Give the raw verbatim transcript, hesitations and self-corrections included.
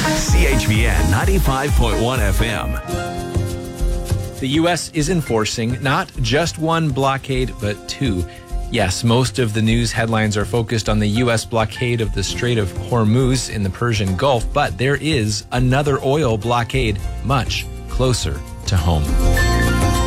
C H V N ninety-five point one F M. The U S is enforcing not just one blockade, but two. Yes, most of the news headlines are focused on the U S blockade of the Strait of Hormuz in the Persian Gulf, but there is another oil blockade much closer to home.